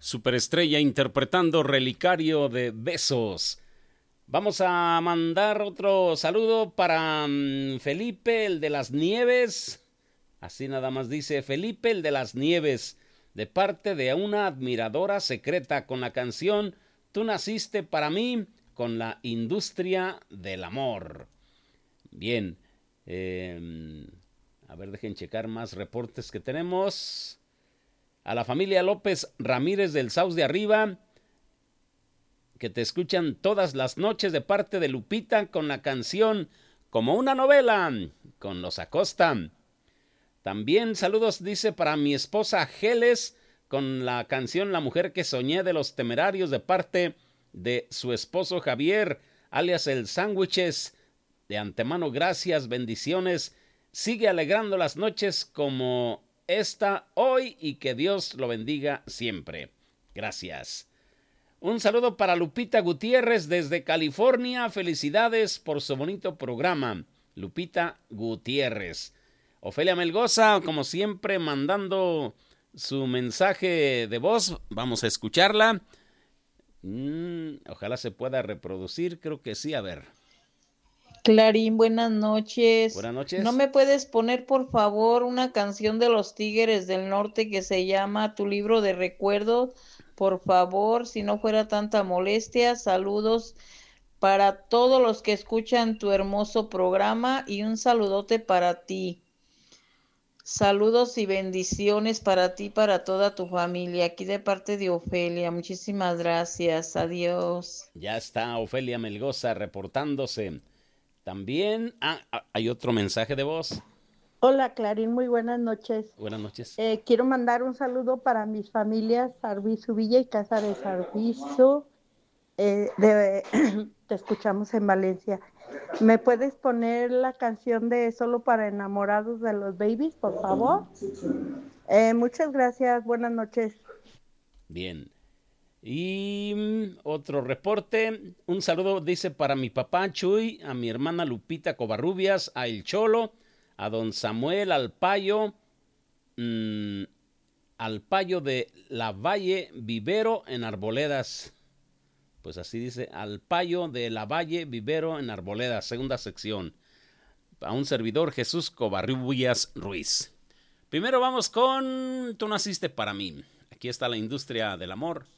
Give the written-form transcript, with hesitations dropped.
superestrella interpretando Relicario de Besos. Vamos a mandar otro saludo para Felipe, el de las Nieves. Así nada más dice Felipe, el de las Nieves, de parte de una admiradora secreta, con la canción Tú naciste para mí, con la industria del amor. Bien, a ver, dejen checar más reportes que tenemos. A la familia López Ramírez del Saus de Arriba, que te escuchan todas las noches, de parte de Lupita, con la canción Como una novela, con los Acosta. También saludos, dice, para mi esposa Geles, con la canción La mujer que soñé, de Los Temerarios, de parte de su esposo Javier, alias el Sándwiches. De antemano, gracias, bendiciones. Sigue alegrando las noches como esta hoy, y que Dios lo bendiga siempre. Gracias. Un saludo para Lupita Gutiérrez desde California. Felicidades por su bonito programa, Lupita Gutiérrez. Ofelia Melgoza, como siempre, mandando su mensaje de voz. Vamos a escucharla. Ojalá se pueda reproducir, creo que sí, a ver. Clarín, buenas noches. Buenas noches. ¿No me puedes poner, por favor, una canción de los Tigres del Norte que se llama Tu libro de recuerdos? Por favor, si no fuera tanta molestia. Saludos para todos los que escuchan tu hermoso programa y un saludote para ti. Saludos y bendiciones para ti y para toda tu familia, aquí de parte de Ofelia. Muchísimas gracias. Adiós. Ya está Ofelia Melgoza reportándose. También hay otro mensaje de voz. Hola, Clarín, muy buenas noches. Buenas noches. Quiero mandar un saludo para mis familias Arbizu Villa y Cázares Arbizu. Te escuchamos en Valencia. ¿Me puedes poner la canción de Solo para enamorados de los Babies, por favor? Muchas gracias, buenas noches. Bien. Y otro reporte. Un saludo, dice, para mi papá Chuy, a mi hermana Lupita Covarrubias, a El Cholo, a don Samuel Alpayo, Alpayo de la Valle Vivero en Arboledas. Pues así dice, Alpayo de la Valle Vivero en Arboledas, segunda sección. A un servidor, Jesús Covarrubias Ruiz. Primero vamos con Tú naciste para mí. Aquí está la industria del amor.